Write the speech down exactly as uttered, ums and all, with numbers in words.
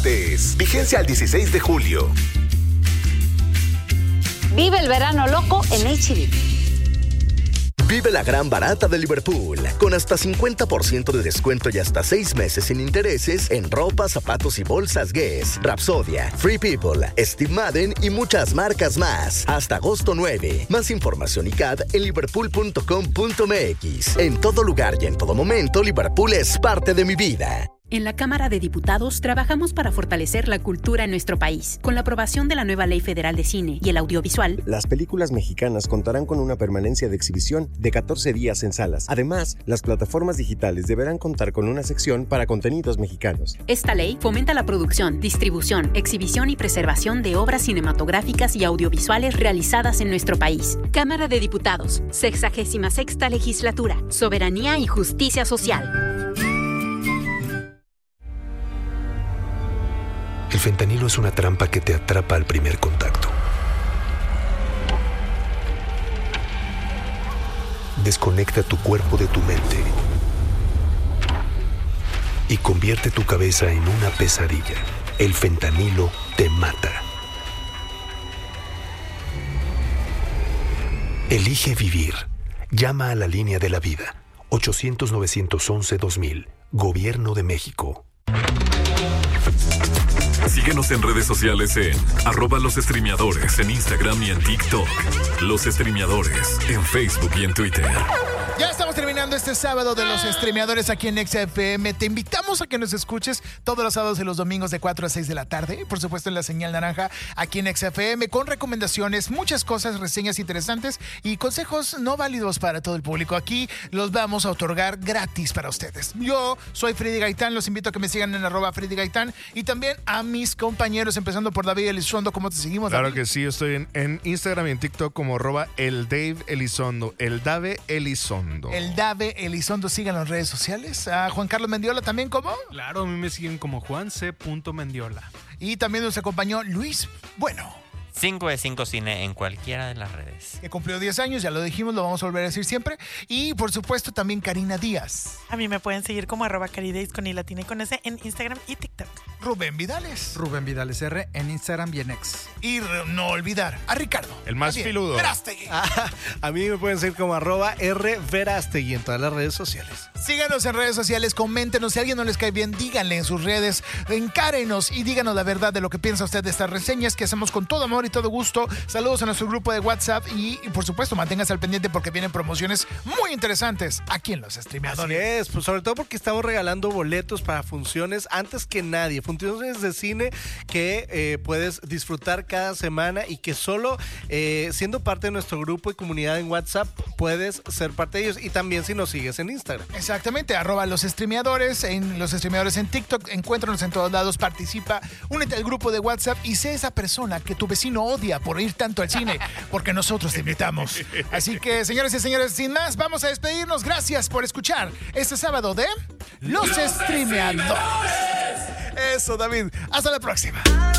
Martes. Vigencia al dieciséis de julio. Vive el verano loco en H E B. Vive la gran barata de Liverpool, con hasta cincuenta por ciento de descuento y hasta seis meses sin intereses en ropa, zapatos y bolsas Guess, Rapsodia, Free People, Steve Madden y muchas marcas más. Hasta agosto nueve. Más información y C A D en liverpool punto com punto m x. En todo lugar y en todo momento, Liverpool es parte de mi vida. En la Cámara de Diputados trabajamos para fortalecer la cultura en nuestro país. Con la aprobación de la nueva Ley Federal de Cine y el Audiovisual, las películas mexicanas contarán con una permanencia de exhibición de catorce días en salas. Además, las plataformas digitales deberán contar con una sección para contenidos mexicanos. Esta ley fomenta la producción, distribución, exhibición y preservación de obras cinematográficas y audiovisuales realizadas en nuestro país. Cámara de Diputados, sexagésima sexta Legislatura, Soberanía y Justicia Social. El fentanilo es una trampa que te atrapa al primer contacto. Desconecta tu cuerpo de tu mente y convierte tu cabeza en una pesadilla. El fentanilo te mata. Elige vivir. Llama a la línea de la vida. ochocientos, novecientos once, dos mil. Gobierno de México. Síguenos en redes sociales en arroba los streameadores en Instagram y en TikTok. Los streameadores en Facebook y en Twitter. Ya estamos terminando este sábado de los streameadores aquí en X F M. Te invitamos a que nos escuches todos los sábados y los domingos de cuatro a seis de la tarde. Por supuesto en la señal naranja aquí en X F M con recomendaciones, muchas cosas, reseñas interesantes y consejos no válidos para todo el público. Aquí los vamos a otorgar gratis para ustedes. Yo soy Freddy Gaitán, los invito a que me sigan en arroba Freddy Gaitán y también a mis compañeros, empezando por David Elizondo. ¿Cómo te seguimos, David? Claro que sí, yo estoy en, en Instagram y en TikTok como arroba el Dave Elizondo, el Dave Elizondo. El Dave Elizondo, sigan las redes sociales. A Juan Carlos Mendiola también, ¿cómo? Claro, a mí me siguen como Juan C. Mendiola. Y también nos acompañó Luis Bueno. cinco de cinco Cine en cualquiera de las redes. Que cumplió diez años, ya lo dijimos, lo vamos a volver a decir siempre. Y por supuesto también Karina Díaz. A mí me pueden seguir como arroba caridays con i latina y con s en Instagram y TikTok. Rubén Vidales. Rubén Vidales R en Instagram y en X. Y no olvidar a Ricardo. El más Adiós. filudo. Verástegui. Ah, a mí me pueden seguir como arroba R Verástegui en todas las redes sociales. Síganos en redes sociales, coméntenos. Si a alguien no les cae bien, díganle en sus redes. Encárenos y díganos la verdad de lo que piensa usted de estas reseñas que hacemos con todo amor y todo gusto. Saludos a nuestro grupo de WhatsApp y, y por supuesto, manténganse al pendiente porque vienen promociones muy interesantes aquí en los streameadores. Así es, pues sobre todo porque estamos regalando boletos para funciones antes que nadie. Funciones de cine que eh, puedes disfrutar cada semana y que solo eh, siendo parte de nuestro grupo y comunidad en WhatsApp puedes ser parte de ellos. Y también si nos sigues en Instagram. Exactamente, arroba los streameadores, en los streameadores en TikTok, encuéntranos en todos lados, participa, únete al grupo de WhatsApp y sé esa persona que tu vecino odia por ir tanto al cine, porque nosotros te invitamos. Así que, señores y señores, sin más, vamos a despedirnos. Gracias por escuchar este sábado de Los Streameadores. Eso, David. Hasta la próxima.